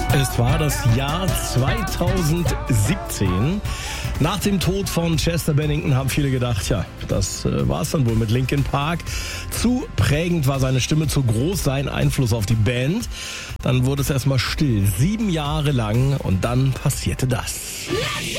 Es war das Jahr 2017. Nach dem Tod von Chester Bennington haben viele gedacht, ja, das war's dann wohl mit Linkin Park. Zu prägend war seine Stimme, zu groß sein Einfluss auf die Band. Dann wurde es erstmal still, 7 Jahre lang, und dann passierte das. Let's